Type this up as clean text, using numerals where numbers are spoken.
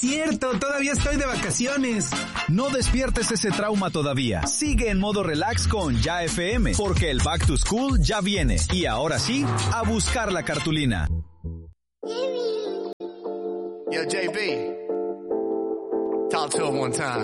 cierto, todavía estoy de vacaciones. No despiertes ese trauma todavía. Sigue en modo relax con Ya FM, porque el Back to School ya viene. Y ahora sí, a buscar la cartulina. Yo, JB, talk to him one time.